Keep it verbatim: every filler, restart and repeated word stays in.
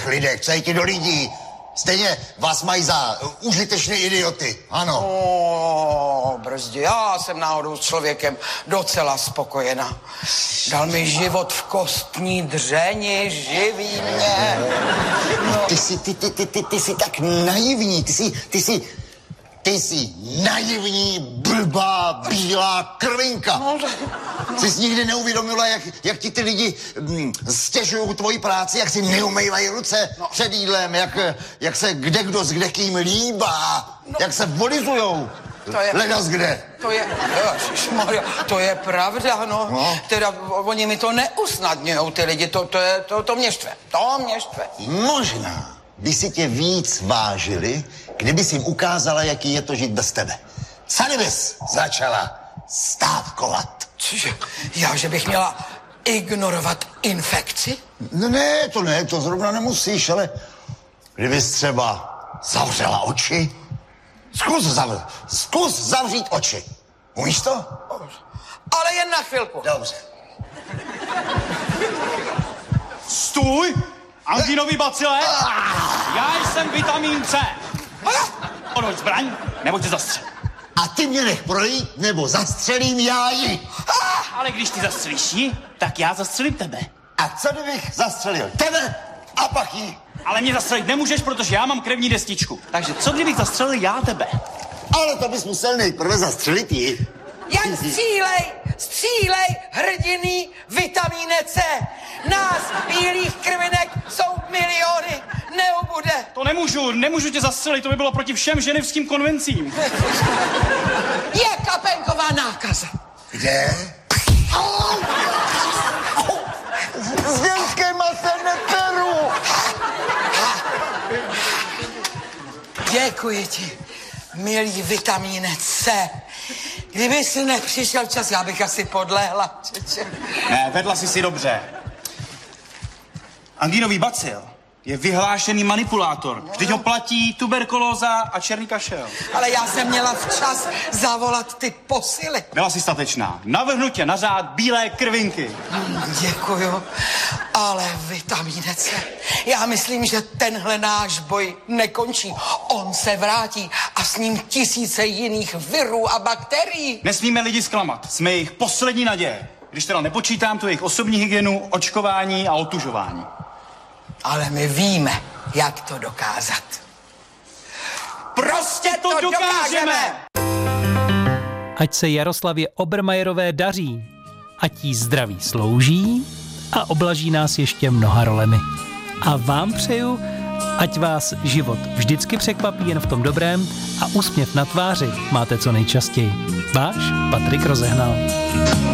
těch lidech, co je ti do lidí. Stejně vás mají za užitečné idioty, ano. O, brzdě, já jsem náhodou s člověkem docela spokojená. Dal mi život v kostní dřeni, živí mě. No. Ty jsi, ty, ty, ty, ty, ty jsi tak naivní, ty jsi, ty jsi, ty jsi naivní, blbá, bílá krvinka. No, Jsi jsi nikdy neuvědomila, jak, jak ti ty lidi hm, stěžují tvoji práci, jak si neumývají ruce no. před jídlem, jak, jak se kde kdo s kde kým líbá, no. jak se volizujou. To je... Ledas kde. To je, ježišmarja, to je pravda, no. no. Teda oni mi to neusnadňujou, ty lidi, to, to, je, to, to mě štve, to mě štve. Možná by si tě víc vážili, kdyby jsi jim ukázala, jaký je to žít bez tebe. Sady bys začala stávkovat. Cože, já, že bych měla ignorovat infekci? No ne, to ne, to zrovna nemusíš, ale kdybys třeba zavřela oči, zkus, zav, zkus zavřít oči. Umíš to? Ale jen na chvilku. Dobře. Stůj! Angínový bacile! Já jsem vitamin C. Odhoď zbraň, nebo tě zastřelím. A ty mě nech projít, nebo zastřelím já ji. Ale když ty zastřelíš ji, tak já zastřelím tebe. A co kdybych zastřelil tebe a pak jí? Ale mě zastřelit nemůžeš, protože já mám krevní destičku. Takže co kdybych zastřelil já tebe? Ale to bys musel nejprve zastřelit ji. Jen střílej, střílej, hrdiny, vitamíne C. Nás, bílých krvinek, jsou miliony, neubude. To nemůžu, nemůžu tě zastřelit, to by bylo proti všem ženevským konvencím. Je kapenková nákaza. Kde? S dětskýma se neperu. Děkuji ti, milý vitamíne C. Kdyby si nepřišel čas, já bych asi podlehla. Čeče. Ne, vedla jsi si dobře. Angínový bacil je vyhlášený manipulátor. Vždyť ho platí tuberkulóza a černý kašel. Ale já jsem měla včas zavolat ty posily. Byla jsi statečná. Navrhnutě na řád bílé krvinky. Děkuju, ale vitamíne C. Já myslím, že tenhle náš boj nekončí. On se vrátí a s ním tisíce jiných virů a bakterií. Nesmíme lidi zklamat. Jsme jejich poslední naděje. Když teda nepočítám tu jejich osobní hygienu, očkování a otužování. Ale my víme, jak to dokázat. Prostě to, to dokážeme! Ať se Jaroslavě Obermajerové daří, ať jí zdraví slouží a oblaží nás ještě mnoha rolemi. A vám přeju, ať vás život vždycky překvapí jen v tom dobrém a úsměv na tváři máte co nejčastěji. Váš Patrik Rozehnal.